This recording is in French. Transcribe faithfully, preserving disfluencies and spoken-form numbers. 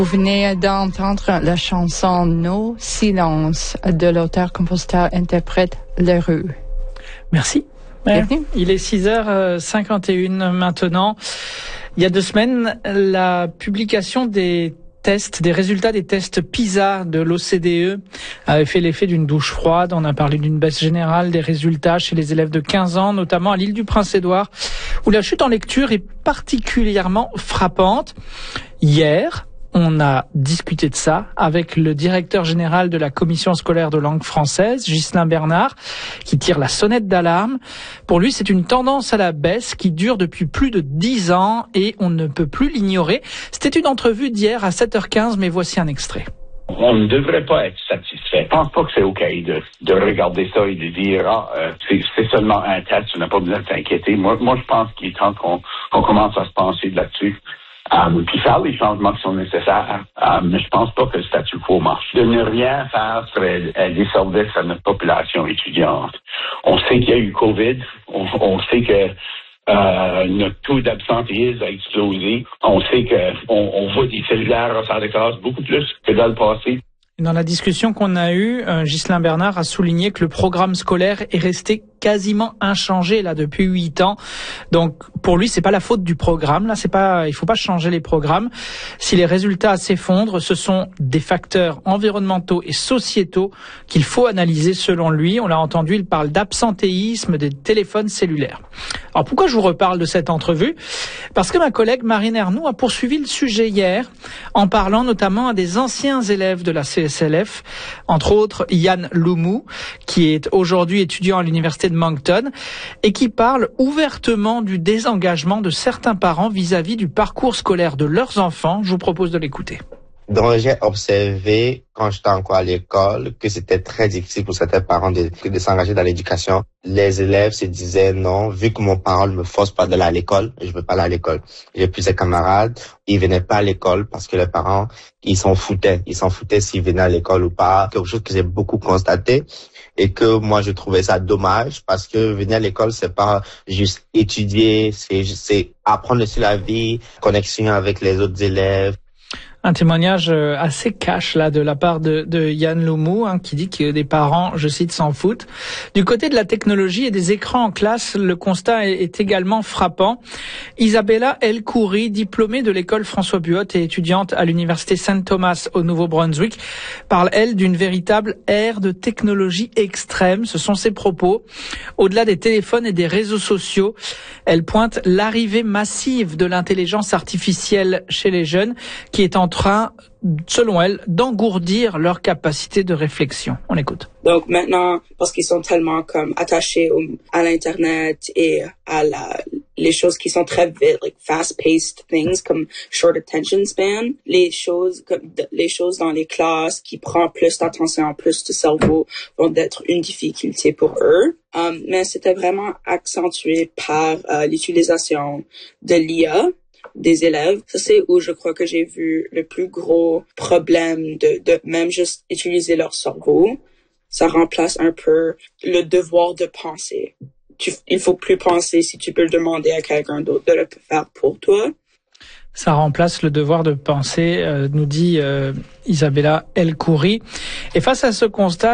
Vous venez d'entendre la chanson Nos silences de l'auteur-compositeur-interprète Leroux. Merci. Bienvenue. Il est six heures cinquante et une maintenant. Il y a deux semaines, la publication des tests, des résultats des tests PISA de l'O C D E avait fait l'effet d'une douche froide. On a parlé d'une baisse générale des résultats chez les élèves de quinze ans, notamment à l'île du Prince-Édouard, où la chute en lecture est particulièrement frappante. Hier, on a discuté de ça avec le directeur général de la commission scolaire de langue française, Ghislain Bernard, qui tire la sonnette d'alarme. Pour lui, c'est une tendance à la baisse qui dure depuis plus de dix ans et on ne peut plus l'ignorer. C'était une entrevue d'hier à sept heures quinze, mais voici un extrait. On ne devrait pas être satisfait. Je pense pas que c'est OK de, de regarder ça et de dire ah, euh, c'est, c'est seulement un test, on n'a pas besoin de s'inquiéter. Moi, moi, je pense qu'il est temps qu'on, qu'on commence à se pencher là-dessus. Um, puis faire les changements qui sont nécessaires. Um, mais je pense pas que le statu quo marche. De ne rien faire serait un disservice à notre population étudiante. On sait qu'il y a eu COVID. On, on sait que euh, notre taux d'absentéisme a explosé. On sait qu'on on voit des cellulaires à faire des classes beaucoup plus que dans le passé. Dans la discussion qu'on a eue, euh, Ghislain Bernard a souligné que le programme scolaire est resté quasiment inchangé là depuis huit ans. Donc pour lui, c'est pas la faute du programme. Là, c'est pas, il faut pas changer les programmes. Si les résultats s'effondrent, ce sont des facteurs environnementaux et sociétaux qu'il faut analyser selon lui. On l'a entendu, il parle d'absentéisme, des téléphones cellulaires. Alors pourquoi je vous reparle de cette entrevue ? Parce que ma collègue Marine Ernoux a poursuivi le sujet hier en parlant notamment à des anciens élèves de la C S L F, entre autres Yann Loumou, qui est aujourd'hui étudiant à l'université de Moncton et qui parle ouvertement du désengagement de certains parents vis-à-vis du parcours scolaire de leurs enfants. Je vous propose de l'écouter. Donc, j'ai observé, quand j'étais encore à l'école, que c'était très difficile pour certains parents de, de s'engager dans l'éducation. Les élèves se disaient non, vu que mon parent ne me force pas d'aller à l'école, je veux pas aller à l'école. J'ai plusieurs camarades, ils venaient pas à l'école parce que les parents, ils s'en foutaient. Ils s'en foutaient s'ils venaient à l'école ou pas. Quelque chose que j'ai beaucoup constaté et que moi, je trouvais ça dommage parce que venir à l'école, c'est pas juste étudier, c'est, c'est apprendre sur la vie, connexion avec les autres élèves. Un témoignage assez cash là de la part de, de Yann Loumou, hein, qui dit que des parents, je cite, s'en foutent. Du côté de la technologie et des écrans en classe, le constat est, est également frappant. Isabella El Khoury, diplômée de l'école François Buot et étudiante à l'université Saint Thomas au Nouveau-Brunswick, parle elle d'une véritable ère de technologie extrême. Ce sont ses propos. Au-delà des téléphones et des réseaux sociaux, elle pointe l'arrivée massive de l'intelligence artificielle chez les jeunes, qui est en train, selon elle, d'engourdir leur capacité de réflexion. On écoute. Donc maintenant, parce qu'ils sont tellement comme attachés au, à l'internet et à la, les choses qui sont très vite, like fast-paced things comme short attention span, les choses comme les choses dans les classes qui prennent plus d'attention, plus de cerveau vont être une difficulté pour eux. Um, mais c'était vraiment accentué par uh, l'utilisation de l'I A des élèves. Ça, c'est où je crois que j'ai vu le plus gros problème de, de même juste utiliser leur cerveau. Ça remplace un peu le devoir de penser. Tu, il faut plus penser si tu peux le demander à quelqu'un d'autre de le faire pour toi. Ça remplace le devoir de penser, euh, nous dit euh, Isabella El Khoury. Et face à ce constat,